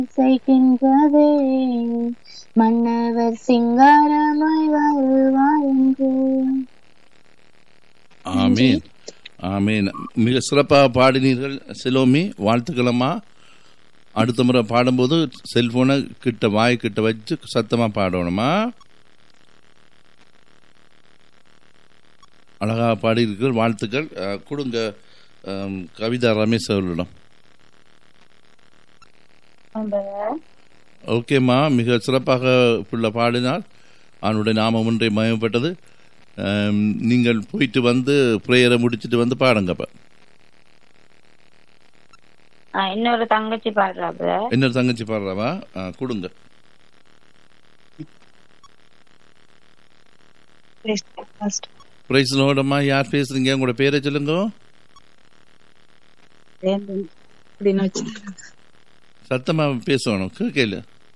செய்கின்றதே மன்னவர் சிங்காரமாய் வருவார் என்று. நன்றி. ஆமீன் ஆமீன். மிக சிறப்பாக பாடினீர்கள் சிலோமி, வாழ்த்துக்களம்மா. அடுத்த முறை பாடும்போது செல்போனை கிட்ட வாய் கிட்ட வச்சு சத்தமா பாடணுமா. அழகாக பாடியிருக்கீர்கள், வாழ்த்துக்கள். கொடுங்க கவிதா ரமேஷ் அவர்களிடம். ஓகேம்மா, மிக சிறப்பாக புள்ள பாடினார். அவனுடைய நாமம் ஒன்றை மயப்பட்டது. நீங்கள் போயிட்டு வந்து பிரேயரை முடிச்சுட்டு வந்து பாடுங்கப்ப. இன்னொரு தங்கச்சி பாடுறாங்க. இன்னொரு தங்கச்சி பாடுறாவா? கொடுங்க. பிரைஸ் லோடம்மா. யார் பேசுறீங்க? உங்களோட பேரை சொல்லுங்க. சத்தமா பேசணும், கேட்கல.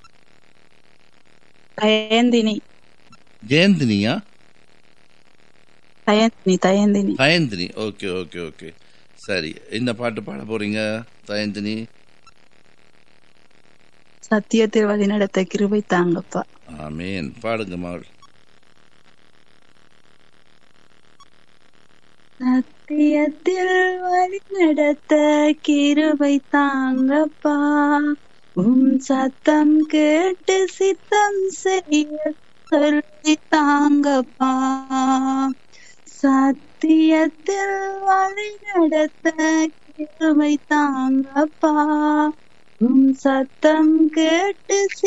ஜெயந்தினியா? தயந்தினி. ஓகே ஓகே ஓகே, சரி. என்ன பாட்டு பாட போறீங்க தயந்தினி? சத்தியத்தில் வழி நடத்த கிருபை தாங்கப்பா. ஆமீன். பாடுங்க மகள். சத்தியத்தில் வழி நடத்த கிருபை தாங்கப்பா, உம் சத்தம் கேட்டு சித்தம் செய்ய சொல்லி தாங்கப்பா. சத்தியத்தில் வழி நடத்த கிருபை தாங்கப்பா, உம் சத்தம் கேட்டு